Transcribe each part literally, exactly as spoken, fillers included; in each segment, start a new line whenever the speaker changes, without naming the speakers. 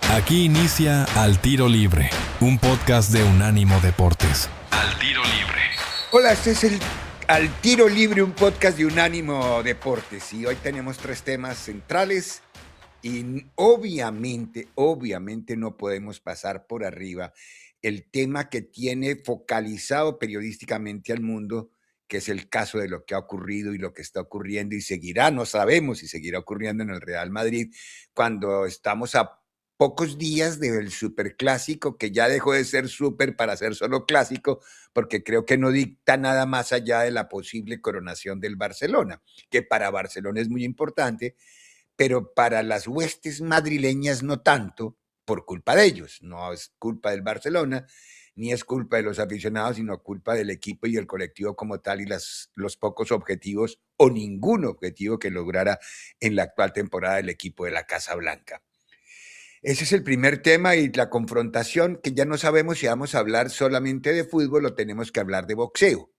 Aquí inicia Al Tiro Libre, un podcast de Unánimo Deportes.
Al Tiro Libre.
Hola, este es el Al Tiro Libre, un podcast de Unánimo Deportes. Y hoy tenemos tres temas centrales y obviamente, obviamente no podemos pasar por arriba el tema que tiene focalizado periodísticamente al mundo, que es el caso de lo que ha ocurrido y lo que está ocurriendo y seguirá, no sabemos si seguirá ocurriendo en el Real Madrid, cuando estamos a pocos días del superclásico, que ya dejó de ser súper para ser solo clásico, porque creo que no dicta nada más allá de la posible coronación del Barcelona, que para Barcelona es muy importante, pero para las huestes madrileñas no tanto, por culpa de ellos. No es culpa del Barcelona, ni es culpa de los aficionados, sino culpa del equipo y el colectivo como tal y las, los pocos objetivos o ningún objetivo que lograra en la actual temporada el equipo de la Casa Blanca. Ese es el primer tema y la confrontación, que ya no sabemos si vamos a hablar solamente de fútbol o tenemos que hablar de boxeo.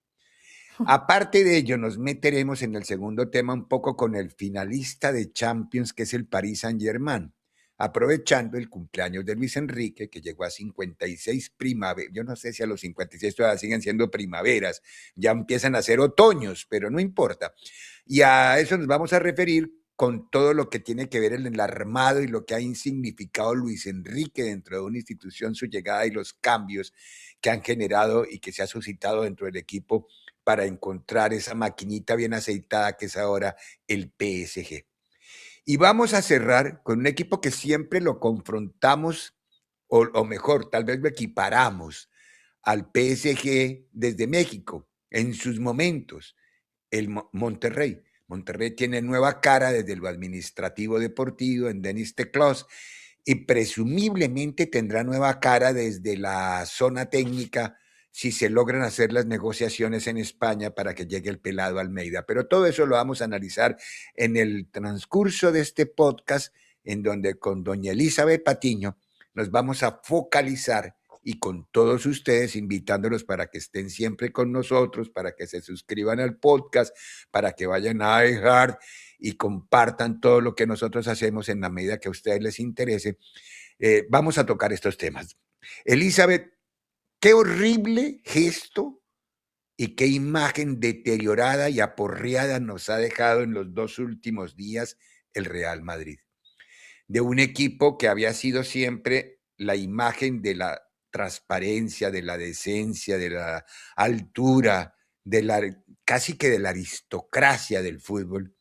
Aparte de ello, nos meteremos en el segundo tema un poco con el finalista de Champions, que es el Paris Saint-Germain, aprovechando el cumpleaños de Luis Enrique, que llegó a cincuenta y seis primaveras. Yo no sé si a los cincuenta y seis todavía siguen siendo primaveras, ya empiezan a ser otoños, pero no importa. Y a eso nos vamos a referir con todo lo que tiene que ver en el armado y lo que ha significado Luis Enrique dentro de una institución, su llegada y los cambios que han generado y que se ha suscitado dentro del equipo para encontrar esa maquinita bien aceitada que es ahora el P S G. Y vamos a cerrar con un equipo que siempre lo confrontamos, o, o mejor, tal vez lo equiparamos al P S G desde México, en sus momentos, el Monterrey. Monterrey tiene nueva cara desde lo administrativo deportivo en Denis Teclós y presumiblemente tendrá nueva cara desde la zona técnica si se logran hacer las negociaciones en España para que llegue el pelado Almeida. Pero todo eso lo vamos a analizar en el transcurso de este podcast, en donde con doña Elizabeth Patiño nos vamos a focalizar y con todos ustedes, invitándolos para que estén siempre con nosotros, para que se suscriban al podcast, para que vayan a iHeart y compartan todo lo que nosotros hacemos en la medida que a ustedes les interese. Eh, vamos a tocar estos temas. Elizabeth, qué horrible gesto y qué imagen deteriorada y aporreada nos ha dejado en los dos últimos días el Real Madrid. De un equipo que había sido siempre la imagen de la transparencia, de la decencia, de la altura, de la, casi que de la aristocracia del fútbol,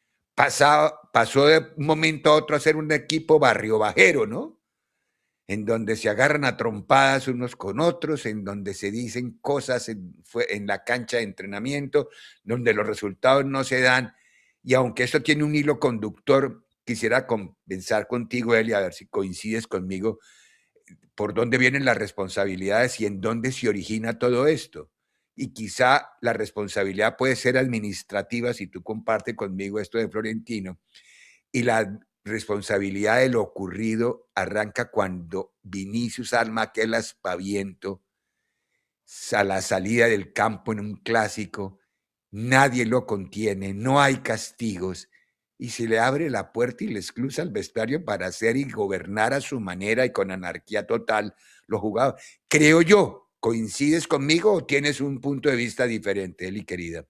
pasó, pasó de un momento a otro a ser un equipo barrio bajero, ¿no? En donde se agarran a trompadas unos con otros, en donde se dicen cosas en, en la cancha de entrenamiento, donde los resultados no se dan, y aunque esto tiene un hilo conductor, quisiera pensar contigo, Eli, a ver si coincides conmigo, por dónde vienen las responsabilidades y en dónde se origina todo esto. Y quizá la responsabilidad puede ser administrativa, si tú compartes conmigo esto de Florentino, y la responsabilidad de lo ocurrido arranca cuando Vinicius arma aquel aspaviento a la salida del campo en un clásico, nadie lo contiene, no hay castigos, y se le abre la puerta y le exclusa al vestuario para hacer y gobernar a su manera y con anarquía total los jugadores. Creo yo, ¿coincides conmigo o tienes un punto de vista diferente, Eli, querida?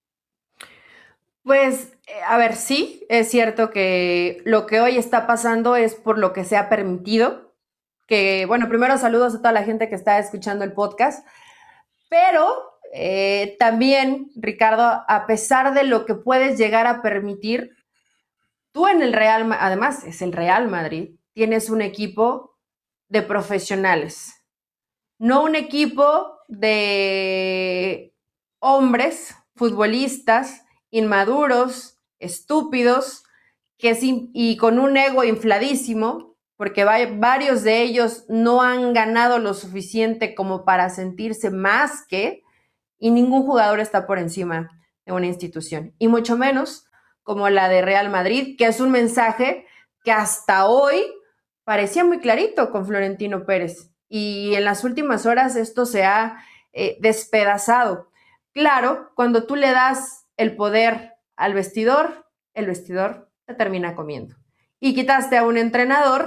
Pues, a ver, sí, es cierto que lo que hoy está pasando es por lo que se ha permitido, que, bueno, primero saludos a toda la gente que está escuchando el podcast, pero eh, también, Ricardo, a pesar de lo que puedes llegar a permitir, tú en el Real, además es el Real Madrid, tienes un equipo de profesionales, no un equipo de hombres, futbolistas, inmaduros, estúpidos, que sin, y con un ego infladísimo, porque va, varios de ellos no han ganado lo suficiente como para sentirse más que, y ningún jugador está por encima de una institución, y mucho menos como la de Real Madrid, que es un mensaje que hasta hoy parecía muy clarito con Florentino Pérez, y en las últimas horas esto se ha eh, despedazado. Claro, cuando tú le das el poder al vestidor, el vestidor te termina comiendo. Y quitaste a un entrenador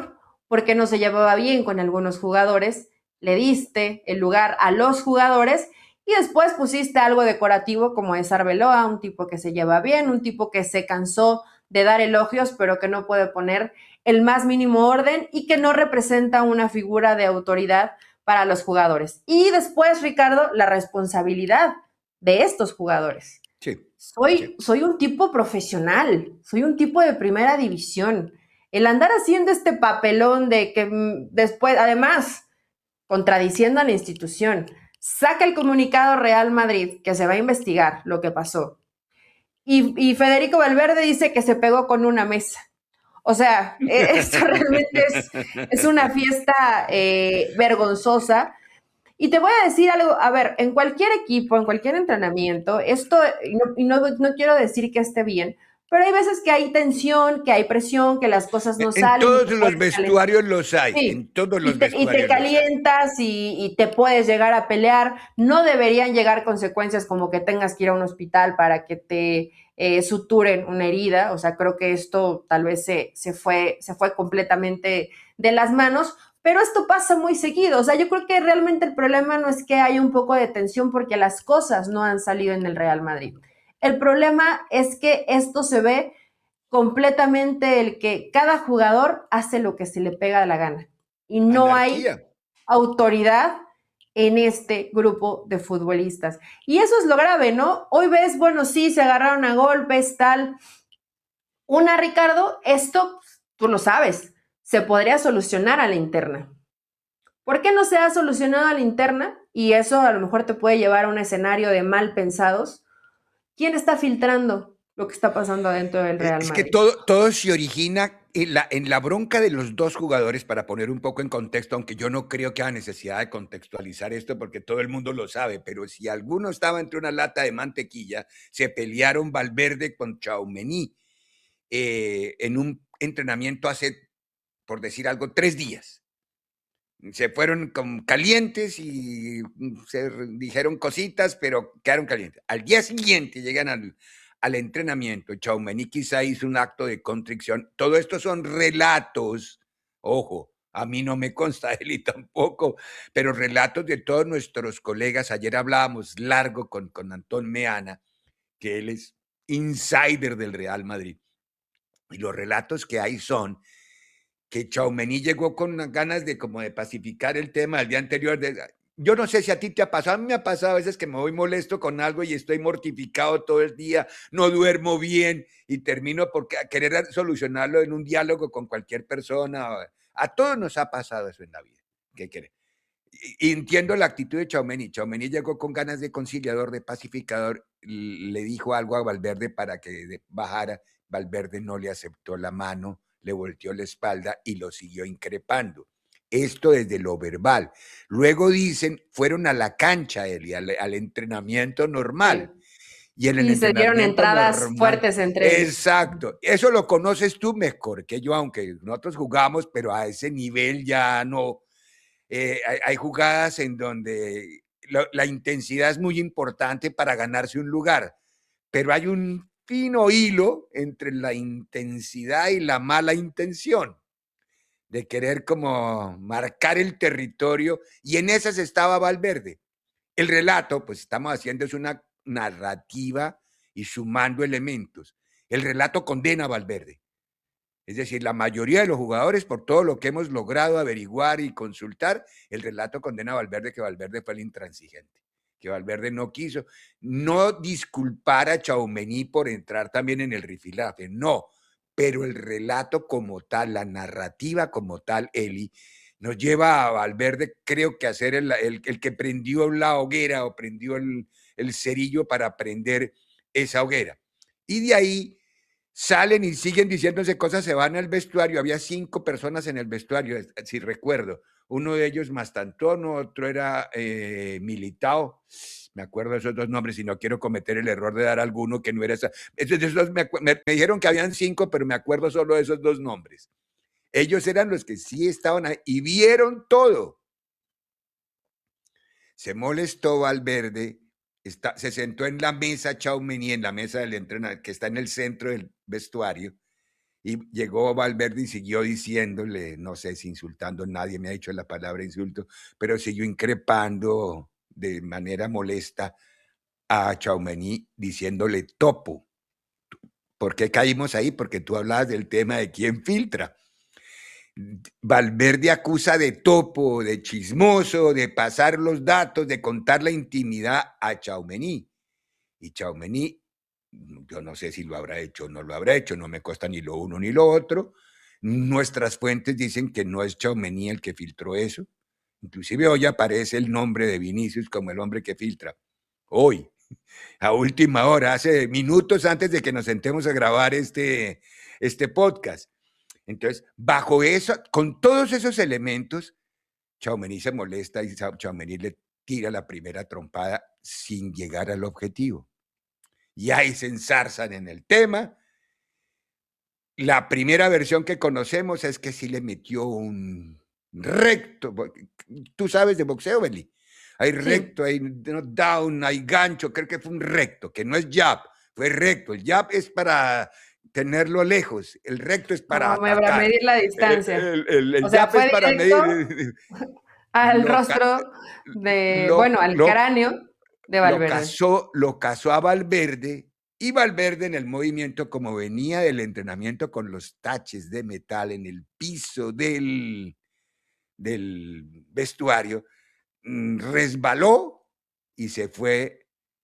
porque no se llevaba bien con algunos jugadores, le diste el lugar a los jugadores y después pusiste algo decorativo como es Arbeloa, un tipo que se lleva bien, un tipo que se cansó de dar elogios, pero que no puede poner el más mínimo orden y que no representa una figura de autoridad para los jugadores. Y después, Ricardo, la responsabilidad de estos jugadores.
Sí,
soy,
sí.
soy un tipo profesional, soy un tipo de primera división. El andar haciendo este papelón de que mm, después, además, contradiciendo a la institución, saca el comunicado Real Madrid que se va a investigar lo que pasó. Y, y Federico Valverde dice que se pegó con una mesa. O sea, esto realmente es, es una fiesta eh, vergonzosa. Y te voy a decir algo, a ver, en cualquier equipo, en cualquier entrenamiento, esto, y no, y no, no quiero decir que esté bien, pero hay veces que hay tensión, que hay presión, que las cosas no
En
salen y
todos
te
los
puedes calentar.
vestuarios los hay,
Sí,
en todos
y
los
te, y te
vestuarios los hay.
calientas y, y te puedes llegar a pelear. No deberían llegar consecuencias como que tengas que ir a un hospital para que te eh, suturen una herida. O sea, creo que esto tal vez se, se, fue, se fue completamente de las manos. Pero esto pasa muy seguido. O sea, yo creo que realmente el problema no es que haya un poco de tensión porque las cosas no han salido en el Real Madrid. El problema es que esto se ve completamente el que cada jugador hace lo que se le pega de la gana y no hay
Anarquía.
autoridad en este grupo de futbolistas. Y eso es lo grave, ¿no? Hoy ves, bueno, sí, se agarraron a golpes, tal. Una, Ricardo, esto, tú lo sabes, se podría solucionar a la interna. ¿Por qué no se ha solucionado a la interna? Y eso a lo mejor te puede llevar a un escenario de mal pensados. ¿Quién está filtrando lo que está pasando adentro del Real
Es que
Madrid?
todo, todo se origina en la, en la bronca de los dos jugadores, para poner un poco en contexto, aunque yo no creo que haya necesidad de contextualizar esto porque todo el mundo lo sabe, pero si alguno estaba entre una lata de mantequilla, se pelearon Valverde con Tchouaméni eh, en un entrenamiento hace, por decir algo, tres días. Se fueron como calientes y se dijeron cositas, pero quedaron calientes. Al día siguiente llegan al, al entrenamiento. Tchouaméni quizá hizo un acto de contrición. Todo esto son relatos, ojo, a mí no me consta él y tampoco, pero relatos de todos nuestros colegas. Ayer hablábamos largo con, con Antón Meana, que él es insider del Real Madrid. Y los relatos que hay son que Tchouaméni llegó con ganas de como de pacificar el tema el día anterior. De, yo no sé si a ti te ha pasado, a mí me ha pasado a veces que me voy molesto con algo y estoy mortificado todo el día, no duermo bien y termino por querer solucionarlo en un diálogo con cualquier persona. A todos nos ha pasado eso en la vida. ¿Qué quiere? Y entiendo la actitud de Tchouaméni. Tchouaméni llegó con ganas de conciliador, de pacificador, le dijo algo a Valverde para que bajara. Valverde no le aceptó la mano, le volteó la espalda y lo siguió increpando. Esto desde lo verbal. Luego dicen, fueron a la cancha, Eli, al, al entrenamiento normal.
Sí.
Y en el
Y se dieron
entrenamiento
entradas
normal,
fuertes entre ellos.
exacto, eso lo conoces tú mejor que yo, aunque nosotros jugamos, pero a ese nivel ya no. Eh, hay, hay, jugadas en donde lo, la intensidad es muy importante para ganarse un lugar, pero hay un fino hilo entre la intensidad y la mala intención de querer como marcar el territorio, y en esas estaba Valverde. El relato, pues estamos haciendo es una narrativa y sumando elementos. El relato condena a Valverde. Es decir, la mayoría de los jugadores, por todo lo que hemos logrado averiguar y consultar, el relato condena a Valverde, que Valverde fue el intransigente, que Valverde no quiso, no disculpar a Tchouaméni por entrar también en el rifirrafe, no, pero el relato como tal, la narrativa como tal, Eli, nos lleva a Valverde, creo que a ser el, el, el que prendió la hoguera o prendió el, el cerillo para prender esa hoguera. Y de ahí salen y siguen diciéndose cosas, se van al vestuario. Había cinco personas en el vestuario, si recuerdo. Uno de ellos Mastantón, otro era eh, Militao. Me acuerdo de esos dos nombres y no quiero cometer el error de dar alguno que no era esa. Esos me, me, me dijeron que habían cinco, pero me acuerdo solo de esos dos nombres. Ellos eran los que sí estaban ahí y vieron todo. Se molestó Valverde, está, se sentó en la mesa Tchouaméni, en la mesa del entrenador, que está en el centro del vestuario, Y llegó Valverde y siguió diciéndole, no sé si insultando, nadie me ha dicho la palabra insulto, pero siguió increpando de manera molesta a Tchouaméni diciéndole topo. ¿Por qué caímos ahí? Porque tú hablabas del tema de quién filtra. Valverde acusa de topo, de chismoso, de pasar los datos, de contar la intimidad a Tchouaméni. Y Tchouaméni, yo no sé si lo habrá hecho o no lo habrá hecho, no me consta ni lo uno ni lo otro. Nuestras fuentes dicen que no es Tchouaméni el que filtró eso. Inclusive hoy aparece el nombre de Vinicius como el hombre que filtra. Hoy, a última hora, hace minutos antes de que nos sentemos a grabar este, este podcast. Entonces, bajo eso, con todos esos elementos, Tchouaméni se molesta y Tchouaméni le tira la primera trompada sin llegar al objetivo. Y ahí se ensarzan en el tema. La primera versión que conocemos es que sí le metió un recto. Tú sabes de boxeo, Beli. Hay recto, sí. Hay down, hay gancho. Creo que fue un recto, que no es jab, fue recto. El jab es para tenerlo lejos, el recto es para
no, atacar. Para medir la distancia.
El, el, el, el o sea, fue es para medir
al lo, rostro de, lo, bueno, al lo, cráneo de Valverde.
Lo casó, lo casó a Valverde y Valverde en el movimiento, como venía del entrenamiento con los taches de metal en el piso del, del vestuario, resbaló y se fue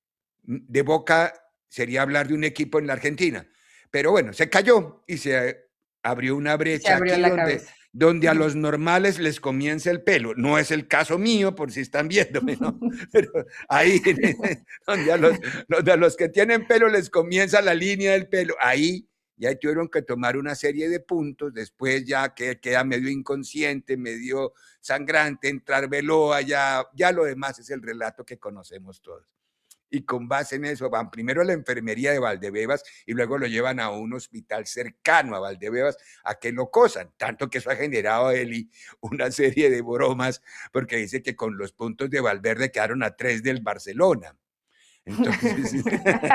de boca, sería hablar de un equipo en la Argentina. Pero bueno, se cayó y se abrió una brecha
abrió
aquí
la
donde, donde a los normales les comienza el pelo. No es el caso mío, por si están viéndome, ¿no? Pero ahí, donde a los, donde a los que tienen pelo les comienza la línea del pelo, ahí ya tuvieron que tomar una serie de puntos, después ya que queda medio inconsciente, medio sangrante, entrar Veloa, ya, ya lo demás es el relato que conocemos todos. Y con base en eso van primero a la enfermería de Valdebebas y luego lo llevan a un hospital cercano a Valdebebas a que lo cosan, tanto que eso ha generado a Eli una serie de bromas porque dice que con los puntos de Valverde quedaron a tres del Barcelona. Entonces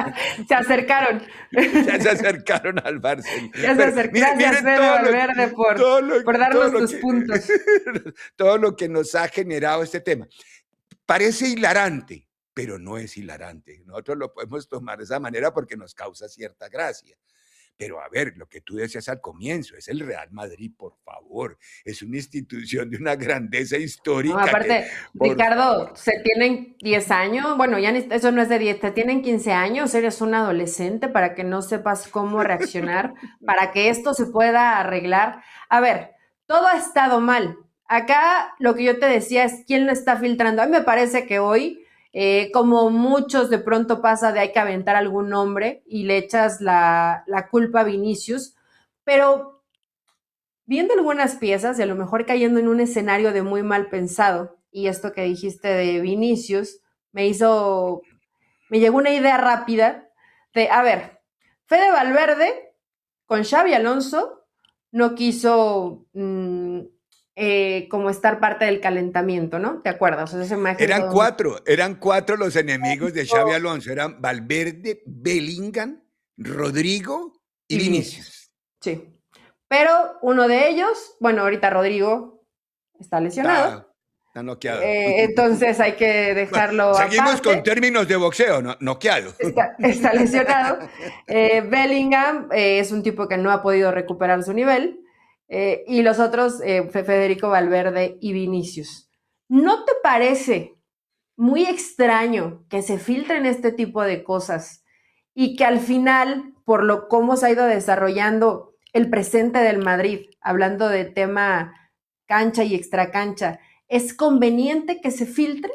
se acercaron
ya se acercaron al Barcelona.
Ya se acercaron. Gracias, miren, Fede Valverde, lo, por, lo, por darnos tus
que,
puntos.
Todo lo que nos ha generado este tema. Parece hilarante, pero no es hilarante. Nosotros lo podemos tomar de esa manera porque nos causa cierta gracia. Pero a ver, lo que tú decías al comienzo, es el Real Madrid, por favor. Es una institución de una grandeza histórica.
No, aparte,
que,
Ricardo, favor. Se tienen diez años, bueno, ya ni, eso no es de diez, te tienen quince años, eres un adolescente para que no sepas cómo reaccionar, para que esto se pueda arreglar. A ver, todo ha estado mal. Acá lo que yo te decía es quién lo está filtrando. A mí me parece que hoy... Eh, como muchos de pronto pasa de hay que aventar algún nombre y le echas la, la culpa a Vinicius, pero viendo algunas piezas y a lo mejor cayendo en un escenario de muy mal pensado, y esto que dijiste de Vinicius me hizo, me llegó una idea rápida de, a ver, Fede Valverde con Xabi Alonso no quiso... Mmm, Eh, como estar parte del calentamiento, ¿no? ¿Te acuerdas? O sea, esa
eran todo... cuatro, eran cuatro los enemigos de Xabi Alonso, eran Valverde, Bellingham, Rodrigo y, y Vinicius.
Sí, pero uno de ellos, bueno, ahorita Rodrigo está lesionado.
Está, está noqueado.
Eh, entonces hay que dejarlo
bueno, seguimos
aparte.
con términos de boxeo, ¿no? Noqueado.
Está, está lesionado. Eh, Bellingham eh, es un tipo que no ha podido recuperar su nivel. Eh, y los otros, eh, Federico Valverde y Vinicius. ¿No te parece muy extraño que se filtren este tipo de cosas y que al final, por lo cómo se ha ido desarrollando el presente del Madrid, hablando de tema cancha y extracancha, es conveniente que se filtre?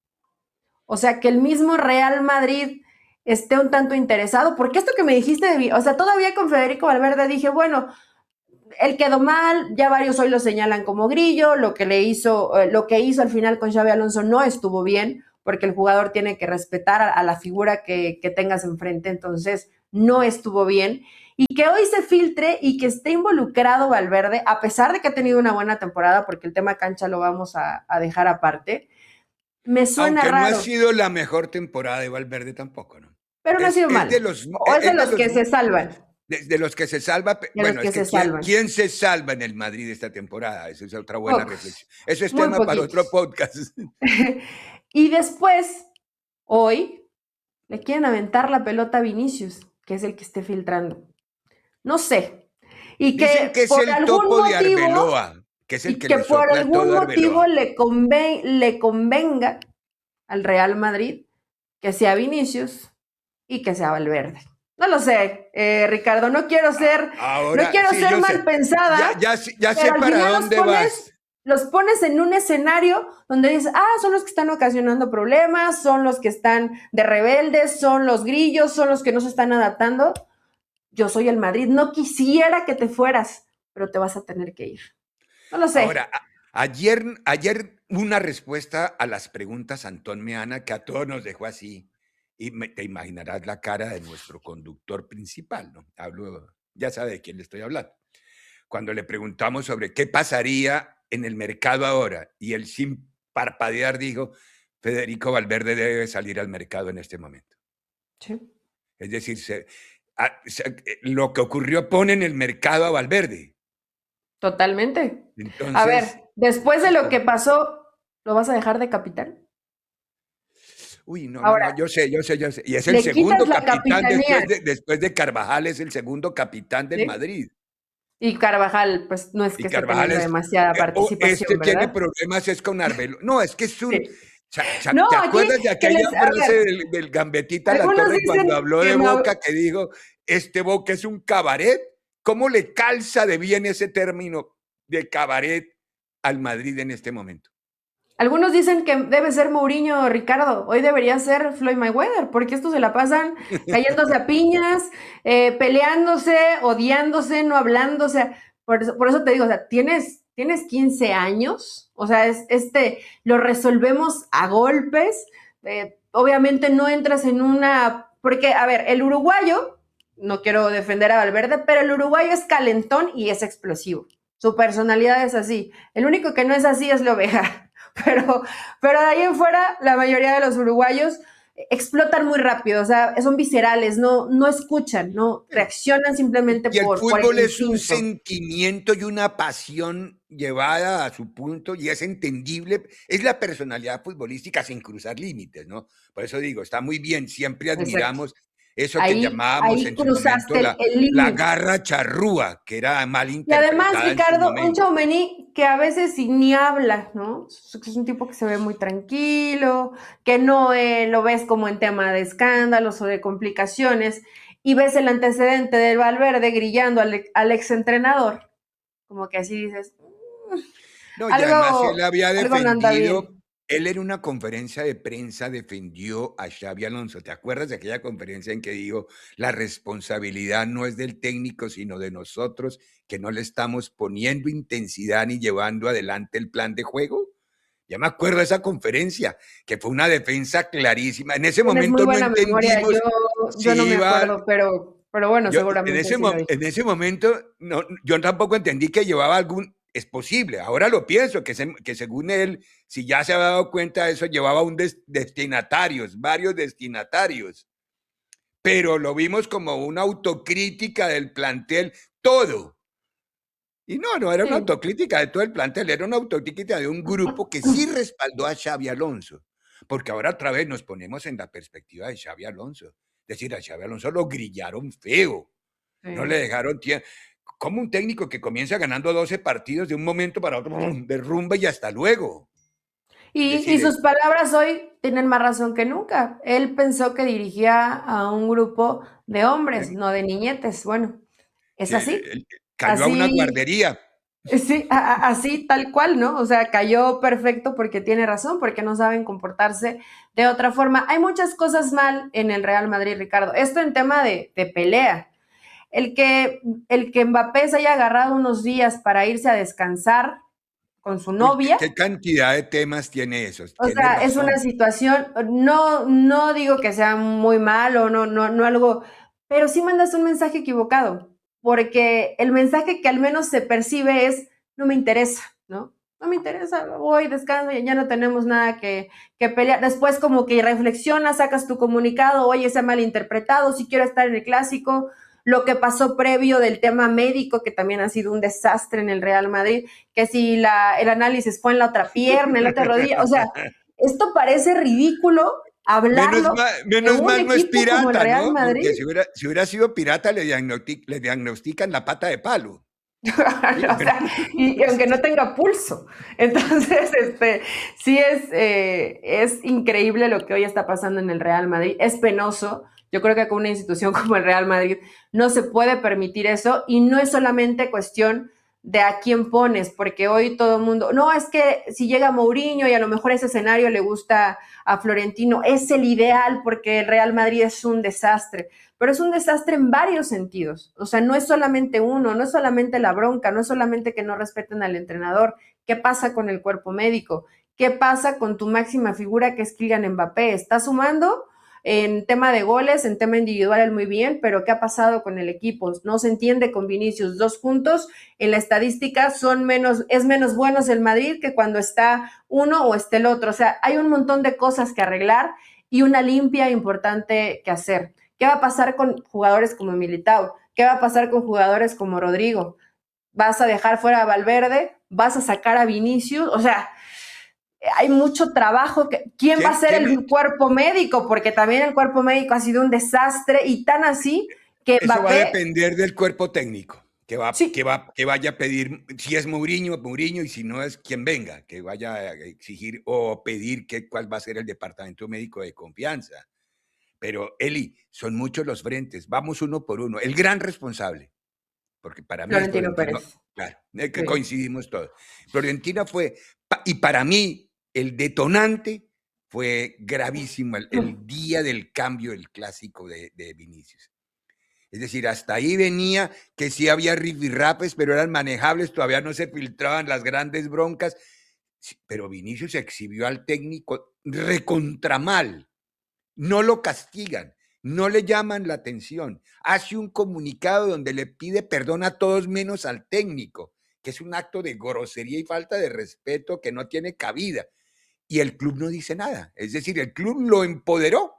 O sea, que el mismo Real Madrid esté un tanto interesado, porque esto que me dijiste, de, o sea, todavía con Federico Valverde dije, bueno, él quedó mal, ya varios hoy lo señalan como grillo, lo que le hizo, eh, lo que hizo al final con Xabi Alonso no estuvo bien, porque el jugador tiene que respetar a, a la figura que, que tengas enfrente, entonces no estuvo bien, y que hoy se filtre y que esté involucrado Valverde, a pesar de que ha tenido una buena temporada, porque el tema cancha lo vamos a, a dejar aparte, me suena
Aunque
raro.
no ha sido la mejor temporada de Valverde tampoco, ¿no?
Pero no
es,
ha sido mal,
de los,
o es, es de los, de los que se salvan.
De, de los que se salva,
De
bueno,
los que
es que
se
¿quién,
salvan.
¿quién se salva en el Madrid esta temporada? Esa es otra buena
Pocos,
reflexión. Eso es
muy
tema para otro
poquitos.
podcast.
Y después, hoy, le quieren aventar la pelota a Vinicius, que es el que esté filtrando. No sé. Y
Dicen
que
que es
por
el
algún
topo de
motivo,
Arbeloa, que es el
y
que
que
le
por
sopla todo
algún
a
motivo
Arbeloa.
le, conven- le convenga al Real Madrid que sea Vinicius y que sea Valverde. No lo sé, eh, Ricardo, no quiero ser, no
Ahora,
quiero
sí,
ser
yo
mal
sé.
pensada,
Ya, ya, sé- ya sé
pero al
para
final los
dónde
pones,
vas.
los pones en un escenario donde dices, ah, son los que están ocasionando problemas, son los que están de rebeldes, son los grillos, son los que no se están adaptando. Yo soy el Madrid, no quisiera que te fueras, pero te vas a tener que ir. No lo sé.
Ahora, a- ayer, ayer una respuesta a las preguntas Antón Meana que a todos nos dejó así. Y me- te imaginarás la cara de nuestro conductor principal, ¿no? Hablo, ya sabe de quién le estoy hablando. Cuando le preguntamos sobre qué pasaría en el mercado ahora, y él sin parpadear dijo, Federico Valverde debe salir al mercado en este momento.
Sí.
Es decir, se- a- se- lo que ocurrió pone en el mercado a Valverde.
Totalmente. A
Entonces,
ver, después de lo que
híjole.
pasó, ¿lo vas a dejar de capitán?
Uy, no, no, no,
Ahora,
yo sé, yo sé, yo sé. Y es el
le quitas
segundo
la
capitán
capitanía,
después de, después de Carvajal, es el segundo capitán del
¿sí?
Madrid.
Y Carvajal, pues no es
Y
que esté
Carvajal
teniendo
es,
demasiada
eh, oh, este
participación,
tiene
¿verdad?
problemas, es con Arbelo. No, es que es un...
Sí.
cha- cha-
No,
¿Te
aquí
acuerdas de
que
aquella
les, a
frase
ver,
del, del Gambetita La
algunos
Torre cuando
dicen
habló
que
de
me,
Boca, que dijo, este Boca es un cabaret? ¿Cómo le calza de bien ese término de cabaret al Madrid en este momento?
algunos dicen que debe ser Mourinho, Ricardo. Hoy debería ser Floyd Mayweather, porque estos se la pasan cayéndose a piñas, eh, peleándose, odiándose, no hablándose. Por eso, por eso te digo, o sea, tienes, tienes quince años, o sea, es, este, lo resolvemos a golpes. Eh, obviamente no entras en una. Porque, a ver, el uruguayo, no quiero defender a Valverde, pero el uruguayo es calentón y es explosivo. Su personalidad es así. El único que no es así es la oveja. Pero, pero de ahí en fuera, la mayoría de los uruguayos explotan muy rápido, o sea, son viscerales, no, no escuchan, no reaccionan simplemente
Y el
por, por el
fútbol es un
instinto.
sentimiento y una pasión llevada a su punto y es entendible. Es la personalidad futbolística sin cruzar límites, ¿no? Por eso digo, está muy bien, siempre
Exacto.
admiramos eso que
Ahí,
llamábamos
ahí
en su momento
cruzaste el
la,
el
la
límite.
garra charrúa, que era mal
Y además,
interpretada en su
Ricardo, un
momento.
Tchouaméni que a veces ni habla, ¿no? Es un tipo que se ve muy tranquilo, que no eh, lo ves como en tema de escándalos o de complicaciones, y ves el antecedente del Valverde grillando al, al exentrenador, como que así dices, "Mm,
No, y además él
algo,
había
algo no anda
defendido,
bien".
él en una conferencia de prensa defendió a Xabi Alonso. ¿Te acuerdas de aquella conferencia en que dijo, la responsabilidad no es del técnico, sino de nosotros, que no le estamos poniendo intensidad ni llevando adelante el plan de juego? Ya me acuerdo de esa conferencia, que fue una defensa clarísima. En ese
Tienes muy
momento no
buena memoria, yo,
entendimos
yo no
si
me
iba.
acuerdo, pero, pero bueno,
Yo en
seguramente
ese,
sí lo
mo-
dijo.
en ese momento no, yo tampoco entendí que llevaba algún, es posible, ahora lo pienso, que, se- que según él, si ya se había dado cuenta de eso, llevaba un des- destinatarios, varios destinatarios, pero lo vimos como una autocrítica del plantel, todo. Y no, no era una
Sí.
autocrítica de todo el plantel, era una autocrítica de un grupo que sí respaldó a Xavi Alonso, porque ahora otra vez nos ponemos en la perspectiva de Xavi Alonso. Es decir, a Xavi Alonso lo grillaron feo. No le
Sí.
dejaron tiempo. Como un técnico que comienza ganando doce partidos de un momento para otro, ¡pum!, derrumba y hasta luego. Es
Y, y
decir,
sus
el,
palabras hoy tienen más razón que nunca. Él pensó que dirigía a un grupo de hombres,
el-
no de niñetes. Bueno, es
el-
así,
el- cayó a una
así,
guardería.
sí, a- a- así tal cual, ¿no? O sea, cayó perfecto porque tiene razón, porque no saben comportarse de otra forma. Hay muchas cosas mal en el Real Madrid, Ricardo. Esto en tema de, de pelea. El que, el que Mbappé se haya agarrado unos días para irse a descansar con su
Uy, ¿qué,
novia.
qué cantidad de temas tiene eso?
O
Tiene
sea, es una
razón.
situación, no, no digo que sea muy malo, no, no, no algo, pero sí mandas un mensaje equivocado, porque el mensaje que al menos se percibe es, no me interesa, ¿no? No me interesa, voy, descanso, y ya no tenemos nada que, que pelear. Después como que reflexionas, sacas tu comunicado, oye, se ha malinterpretado, sí quiero estar en el clásico, lo que pasó previo del tema médico, que también ha sido un desastre en el Real Madrid, que si la, el análisis fue en la otra pierna, en la otra rodilla, o sea, esto parece ridículo
Menos
hablarlo
mal,
de
menos
un
mal no es
equipo como el
pirata,
Real
¿no?
Madrid.
Porque si hubiera, si hubiera sido pirata, le, diagnosti- le diagnostican la pata de palo. Sí,
O sea, y, y aunque no tenga pulso. Entonces, este, sí es, eh, es increíble lo que hoy está pasando en el Real Madrid. Es penoso. Yo creo que con una institución como el Real Madrid no se puede permitir eso y no es solamente cuestión de a quién pones, porque hoy todo el mundo, no, es que si llega Mourinho y a lo mejor ese escenario le gusta a Florentino, es el ideal porque el Real Madrid es un desastre, pero es un desastre en varios sentidos. O sea, no es solamente uno, no es solamente la bronca, no es solamente que no respeten al entrenador. ¿Qué pasa con el cuerpo médico? ¿Qué pasa con tu máxima figura que es Kylian Mbappé? ¿Está sumando? En tema de goles, en tema individual muy bien, pero ¿qué ha pasado con el equipo? No se entiende con Vinicius. Dos juntos en la estadística son menos, es menos buenos el Madrid que cuando está uno o está el otro. O sea, hay un montón de cosas que arreglar y una limpia importante que hacer. ¿Qué va a pasar con jugadores como Militao? ¿Qué va a pasar con jugadores como Rodrigo? ¿Vas a dejar fuera a Valverde? ¿Vas a sacar a Vinicius? O sea, hay mucho trabajo. Que, ¿quién va a ser el cuerpo médico? Porque también el cuerpo médico ha sido un desastre y tan así que
Eso
Mbappé...
va a depender del cuerpo técnico, que, va,
Sí.
que, va, que vaya a pedir, si es Mourinho, Mourinho, y si no es quien venga, que vaya a exigir o pedir que, cuál va a ser el departamento médico de confianza. Pero, Eli, son muchos los frentes, vamos uno por uno. El gran responsable, porque para mí
Florentino
es Florentino,
Pérez.
claro, que sí. Coincidimos todos. Florentino fue, y para mí, el detonante fue gravísimo el, el día del cambio del clásico de, de Vinicius. Es decir, hasta ahí venía que sí había rifirrapes, pero eran manejables, todavía no se filtraban las grandes broncas. Pero Vinicius exhibió al técnico recontramal. No lo castigan, no le llaman la atención. Hace un comunicado donde le pide perdón a todos menos al técnico, que es un acto de grosería y falta de respeto que no tiene cabida. Y el club no dice nada. Es decir, el club lo empoderó.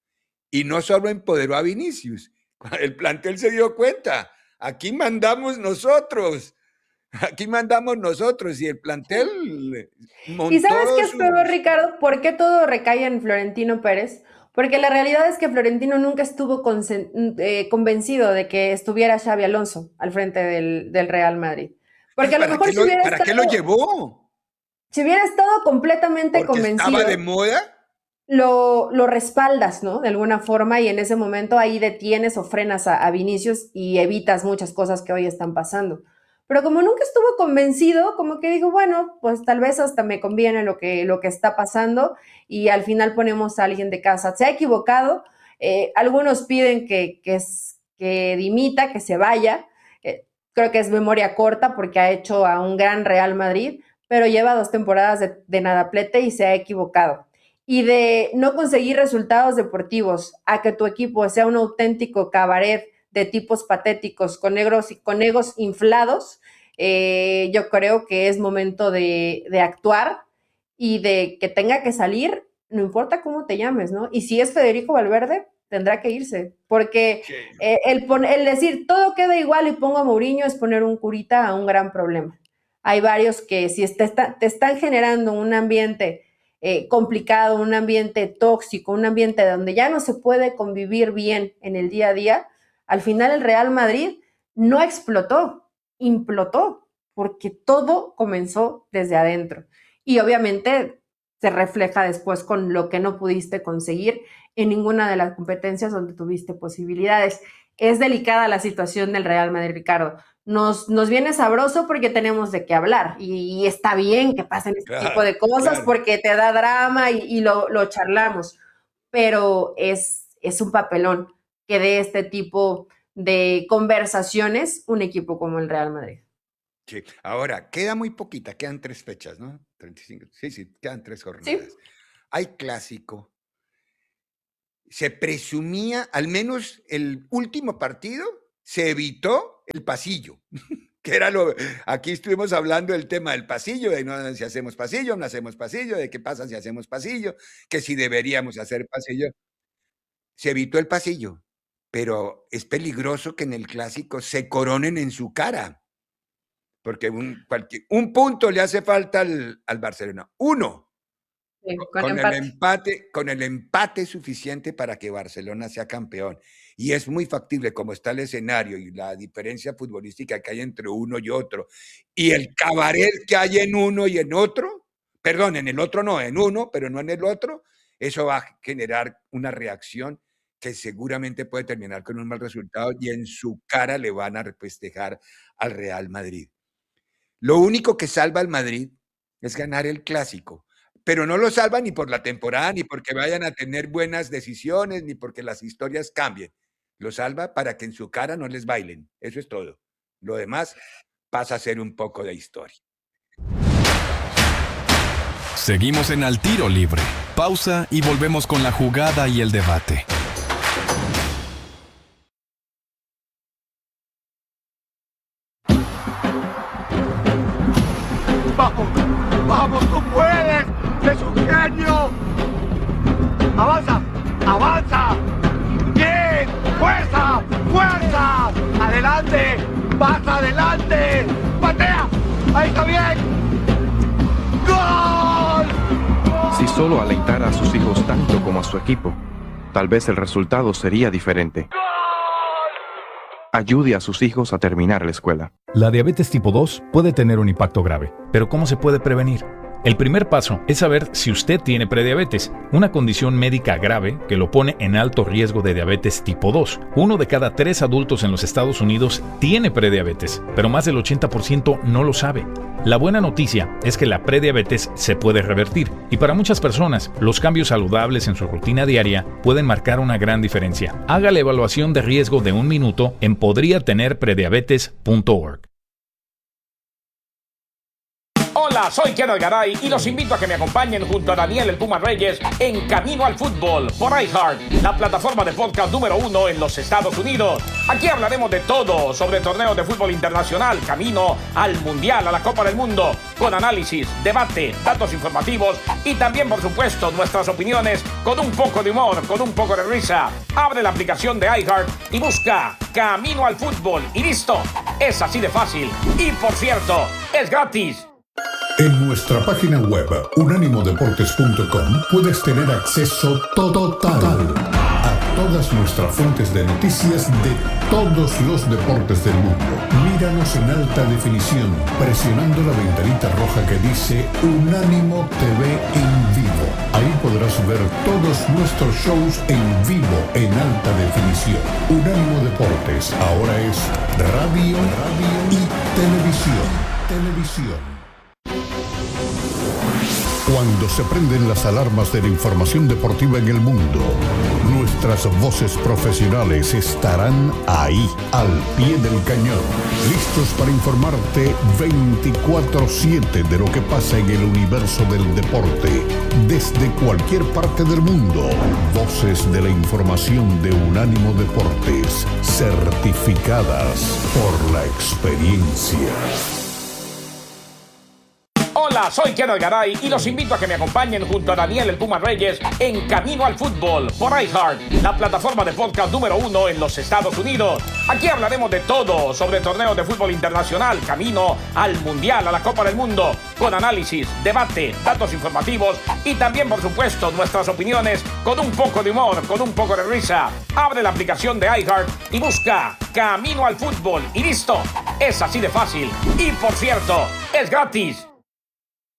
Y no solo empoderó a Vinicius, el plantel se dio cuenta. Aquí mandamos nosotros. Aquí mandamos nosotros y el plantel montó
¿Y sabes qué es
sus...
peor, Ricardo? ¿Por qué todo recae en Florentino Pérez? Porque la realidad es que Florentino nunca estuvo eh, convencido de que estuviera Xavi Alonso al frente del, del Real Madrid. Porque a lo mejor si
lo,
hubiera
¿Para
estado,
qué lo llevó?
Si hubiera estado completamente
¿Porque
convencido,
estaba de moda?
Lo, lo respaldas, ¿no? De alguna forma y en ese momento ahí detienes o frenas a, a Vinicius y evitas muchas cosas que hoy están pasando. Pero como nunca estuvo convencido, como que digo, bueno, pues tal vez hasta me conviene lo que, lo que está pasando y al final ponemos a alguien de casa. Se ha equivocado, eh, algunos piden que, que, que dimita, que se vaya, eh, creo que es memoria corta porque ha hecho a un gran Real Madrid, pero lleva dos temporadas de, de nadaplete y se ha equivocado. Y de no conseguir resultados deportivos a que tu equipo sea un auténtico cabaret de tipos patéticos con, negros, con egos inflados, eh, yo creo que es momento de, de actuar y de que tenga que salir, no importa cómo te llames, ¿no? Y si es Federico Valverde, tendrá que irse, porque sí. eh, el, el decir todo queda igual y pongo a Mourinho es poner un curita a un gran problema. Hay varios que si te, está, te están generando un ambiente eh, complicado, un ambiente tóxico, un ambiente donde ya no se puede convivir bien en el día a día, al final el Real Madrid no explotó, implotó, porque todo comenzó desde adentro. Y obviamente se refleja después con lo que no pudiste conseguir en ninguna de las competencias donde tuviste posibilidades. Es delicada la situación del Real Madrid, Ricardo. Nos, nos viene sabroso porque tenemos de qué hablar y, y está bien que pasen este claro, tipo de cosas claro. porque te da drama y, y lo, lo charlamos, pero es, es un papelón que de este tipo de conversaciones un equipo como el Real Madrid.
Sí, ahora, queda muy poquita, quedan tres fechas, ¿no? treinta y cinco, sí, sí, quedan tres jornadas. ¿Sí? Hay clásico. Se presumía, al menos el último partido, se evitó el pasillo, que era lo... Aquí estuvimos hablando del tema del pasillo, de no, si hacemos pasillo, no hacemos pasillo, de qué pasa si hacemos pasillo, que si deberíamos hacer pasillo. Se evitó el pasillo, pero es peligroso que en el clásico se coronen en su cara, porque un, cualquier, un punto le hace falta al, al Barcelona, uno,
Sí,
con,
con
con
empate.
el empate, con el empate suficiente para que Barcelona sea campeón, y es muy factible como está el escenario y la diferencia futbolística que hay entre uno y otro, y el cabaret que hay en uno y en otro, perdón, en el otro no, en uno, pero no en el otro, eso va a generar una reacción que seguramente puede terminar con un mal resultado y en su cara le van a festejar al Real Madrid. Lo único que salva al Madrid es ganar el clásico, pero no lo salva ni por la temporada, ni porque vayan a tener buenas decisiones, ni porque las historias cambien. Lo salva para que en su cara no les bailen. Eso es todo. Lo demás pasa a ser un poco de historia.
Seguimos en Al Tiro Libre. Pausa y volvemos con la jugada y el debate.
¡Vamos! ¡Vamos, tú puedes! ¡Es un genio! ¡Avanza! ¡Avanza! ¡Bien! ¡Fuerza! ¡Fuerza! ¡Adelante! ¡Vas adelante! ¡Patea! ¡Ahí está bien! ¡Gol!
Si solo alentara a sus hijos tanto como a su equipo, tal vez el resultado sería diferente. Ayude a sus hijos a terminar la escuela.
La diabetes tipo dos puede tener un impacto grave, pero ¿cómo se puede prevenir? El primer paso es saber si usted tiene prediabetes, una condición médica grave que lo pone en alto riesgo de diabetes tipo dos. Uno de cada tres adultos en los Estados Unidos tiene prediabetes, pero más del ochenta por ciento no lo sabe. La buena noticia es que la prediabetes se puede revertir y para muchas personas los cambios saludables en su rutina diaria pueden marcar una gran diferencia. Haga la evaluación de riesgo de un minuto en podría tener prediabetes punto org.
Hola, soy Kenneth Garay y los invito a que me acompañen junto a Daniel el Puma Reyes en Camino al Fútbol por iHeart, la plataforma de podcast número uno en los Estados Unidos. Aquí hablaremos de todo sobre torneos de fútbol internacional, camino al Mundial, a la Copa del Mundo, con análisis, debate, datos informativos y también, por supuesto, nuestras opiniones con un poco de humor, con un poco de risa. Abre la aplicación de iHeart y busca Camino al Fútbol y listo. Es así de fácil. Y por cierto, es gratis.
En nuestra página web unánimo deportes punto com puedes tener acceso total a todas nuestras fuentes de noticias de todos los deportes del mundo. Míranos en alta definición presionando la ventanita roja que dice Unánimo T V en vivo. Ahí podrás ver todos nuestros shows en vivo en alta definición. Unánimo Deportes ahora es radio, radio y televisión. Televisión. Cuando se prenden las alarmas de la información deportiva en el mundo, nuestras voces profesionales estarán ahí, al pie del cañón, listos para informarte veinticuatro siete de lo que pasa en el universo del deporte, desde cualquier parte del mundo. Voces de la información de Unánimo Deportes, certificadas por la experiencia.
Hola, soy Kenneth Garay y los invito a que me acompañen junto a Daniel el Puma Reyes en Camino al Fútbol por iHeart, la plataforma de podcast número uno en los Estados Unidos. Aquí hablaremos de todo sobre torneos de fútbol internacional, camino al Mundial, a la Copa del Mundo, con análisis, debate, datos informativos y también, por supuesto, nuestras opiniones con un poco de humor, con un poco de risa. Abre la aplicación de iHeart y busca Camino al Fútbol y listo. Es así de fácil. Y por cierto, es gratis.